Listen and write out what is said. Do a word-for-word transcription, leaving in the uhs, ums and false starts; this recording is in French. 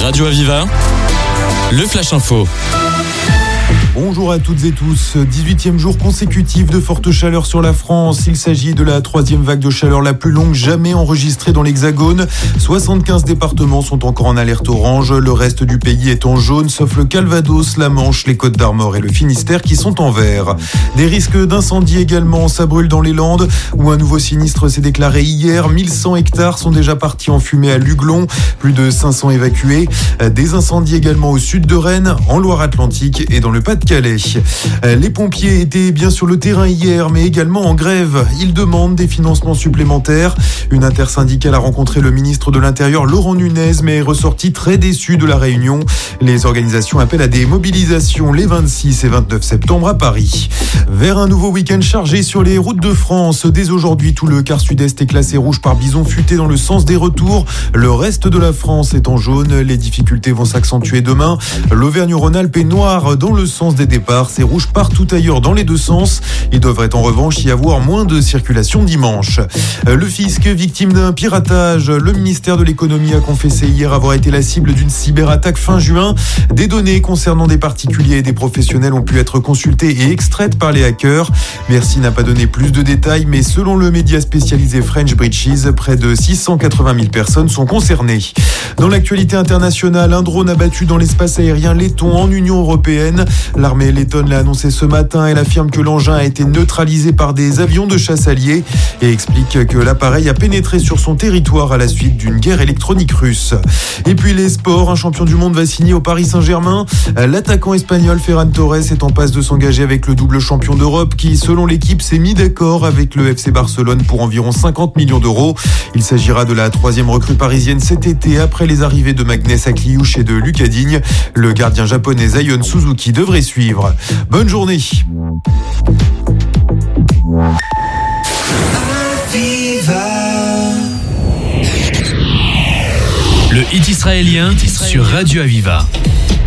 Radio Aviva, le Flash Info. Bonjour à toutes et tous. dix-huitième jour consécutif de forte chaleur sur la France. Il s'agit de la troisième vague de chaleur la plus longue jamais enregistrée dans l'Hexagone. soixante-quinze départements sont encore en alerte orange. Le reste du pays est en jaune, sauf le Calvados, la Manche, les Côtes d'Armor et le Finistère qui sont en vert. Des risques d'incendie également. Ça brûle dans les Landes, où un nouveau sinistre s'est déclaré hier. mille cent hectares sont déjà partis en fumée à Luglon. Plus de cinq cents évacués. Des incendies également au sud de Rennes, en Loire-Atlantique et dans le Pas-de-Calais. Les pompiers étaient bien sur le terrain hier, mais également en grève. Ils demandent des financements supplémentaires. Une intersyndicale a rencontré le ministre de l'Intérieur, Laurent Nunez, mais est ressorti très déçu de la réunion. Les organisations appellent à des mobilisations les vingt-six et vingt-neuf septembre à Paris. Vers un nouveau week-end chargé sur les routes de France. Dès aujourd'hui, tout le quart sud-est est classé rouge par bison futé dans le sens des retours. Le reste de la France est en jaune. Les difficultés vont s'accentuer demain. L'Auvergne-Rhône-Alpes est noire dans le sens des départs. C'est rouge partout ailleurs dans les deux sens. Il devrait en revanche y avoir moins de circulation dimanche. Le fisc, victime d'un piratage. Le ministère de l'économie a confessé hier avoir été la cible d'une cyberattaque fin juin. Des données concernant des particuliers et des professionnels ont pu être consultées et extraites par les hackers. Bercy n'a pas donné plus de détails, mais selon le média spécialisé French Breaches, près de six cent quatre-vingt mille personnes sont concernées. Dans l'actualité internationale, un drone abattu dans l'espace aérien letton en Union européenne. L'armée lettonne l'a annoncé ce matin. Elle affirme que l'engin a été neutralisé par des avions de chasse alliés et explique que l'appareil a pénétré sur son territoire à la suite d'une guerre électronique russe. Et puis les sports, un champion du monde va signer au Paris Saint-Germain. L'attaquant espagnol Ferran Torres est en passe de s'engager avec le double champion d'Europe qui, selon l'équipe, s'est mis d'accord avec le F C Barcelone pour environ cinquante millions d'euros. Il s'agira de la troisième recrue parisienne cet été après les arrivées de Magnès Akliouche et de Lucas Digne. Le gardien japonais Zion Suzuki devrait suivre. Bonne journée. Le hit israélien sur Radio Aviva.